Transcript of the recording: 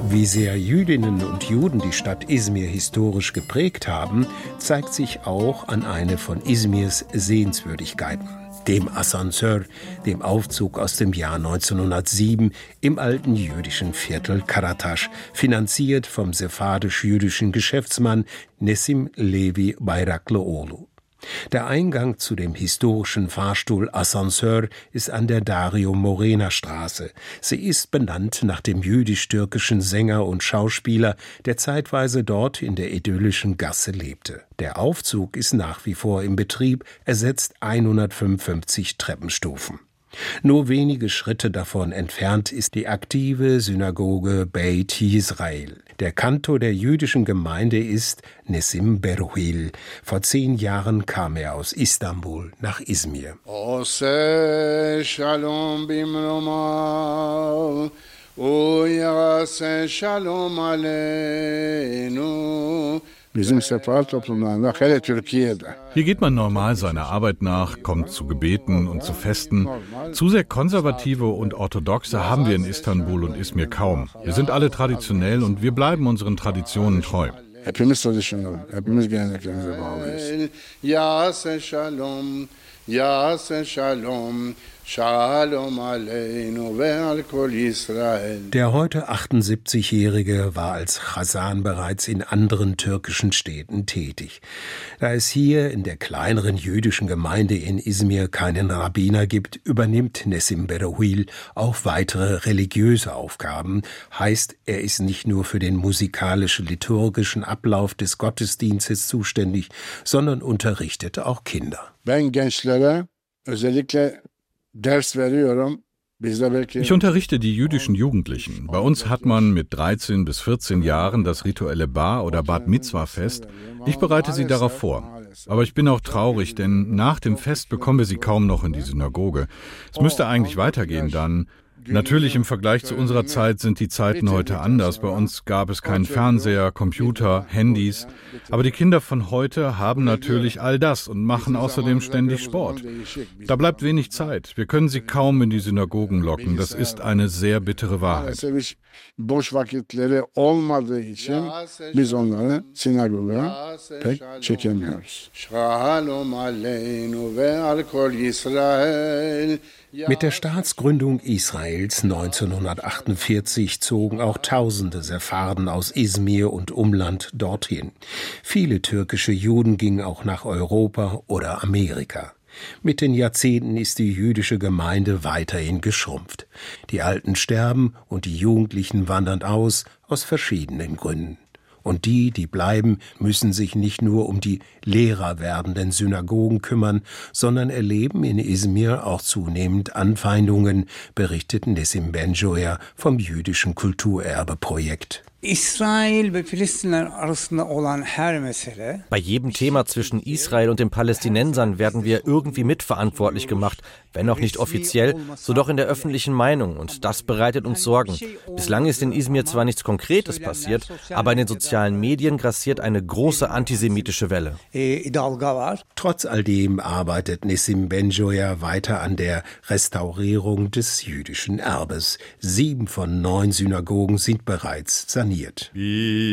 Wie sehr Jüdinnen und Juden die Stadt Izmir historisch geprägt haben, zeigt sich auch an eine von Izmirs Sehenswürdigkeiten, dem Asansör, dem Aufzug aus dem Jahr 1907 im alten jüdischen Viertel Karataş, finanziert vom sephardisch-jüdischen Geschäftsmann Nessim Levi Bayraklıoğlu. Der Eingang zu dem historischen Fahrstuhl Asansör ist an der Dario Morena Straße. Sie ist benannt nach dem jüdisch-türkischen Sänger und Schauspieler, der zeitweise dort in der idyllischen Gasse lebte. Der Aufzug ist nach wie vor im Betrieb, ersetzt 155 Treppenstufen. Nur wenige Schritte davon entfernt ist die aktive Synagoge Beit Yisrael. Der Kantor der jüdischen Gemeinde ist Nessim Beruhil. Vor 10 Jahren kam er aus Istanbul nach Izmir. Hier geht man normal seiner Arbeit nach, kommt zu Gebeten und zu Festen. Zu sehr konservative und orthodoxe haben wir in Istanbul und Izmir kaum. Wir sind alle traditionell und wir bleiben unseren Traditionen treu. Hepimiz tradisyonel, hepimiz geleneklerimize bağlıyız. Yase shalom, yase shalom, shalom aleinu ve'al kol Yisrael. Der heute 78-Jährige war als Chazan bereits in anderen türkischen Städten tätig. Da es hier in der kleineren jüdischen Gemeinde in Izmir keinen Rabbiner gibt, übernimmt Nessim Beruhil auch weitere religiöse Aufgaben. Heißt, er ist nicht nur für den musikalisch-liturgischen Ablauf des Gottesdienstes zuständig, sondern unterrichtet auch Kinder. Ben gençlere özellikle ders veriyorum. Ich unterrichte die jüdischen Jugendlichen. Bei uns hat man mit 13 bis 14 Jahren das rituelle Bar- oder Bat Mitzwa-Fest. Ich bereite sie darauf vor. Aber ich bin auch traurig, denn nach dem Fest bekommen wir sie kaum noch in die Synagoge. Es müsste eigentlich weitergehen dann. Natürlich im Vergleich zu unserer Zeit sind die Zeiten heute anders. Bei uns gab es keinen Fernseher, Computer, Handys. Aber die Kinder von heute haben natürlich all das und machen außerdem ständig Sport. Da bleibt wenig Zeit. Wir können sie kaum in die Synagogen locken. Das ist eine sehr bittere Wahrheit. Boş vakitleri olmadığı için biz onları sinagoga pek çekemiyoruz. Shalom aleinu ve'al kol Yisrael. Mit der Staatsgründung Israels 1948 zogen auch Tausende Sepharden aus Izmir und Umland dorthin. Viele türkische Juden gingen auch nach Europa oder Amerika. Mit den Jahrzehnten ist die jüdische Gemeinde weiterhin geschrumpft. Die Alten sterben und die Jugendlichen wandern aus verschiedenen Gründen. Und die bleiben, müssen sich nicht nur um die leerer werdenden Synagogen kümmern, sondern erleben in Izmir auch zunehmend Anfeindungen, berichtet Nessim Benjoya vom jüdischen Kulturerbe-Projekt. Bei jedem Thema zwischen Israel und den Palästinensern werden wir irgendwie mitverantwortlich gemacht, wenn auch nicht offiziell, so doch in der öffentlichen Meinung, und das bereitet uns Sorgen. Bislang ist in Izmir zwar nichts Konkretes passiert, aber in den sozialen Medien grassiert eine große antisemitische Welle. Trotz all dem arbeitet Nessim Benjoya weiter an der Restaurierung des jüdischen Erbes. 7 von 9 Synagogen sind bereits saniert.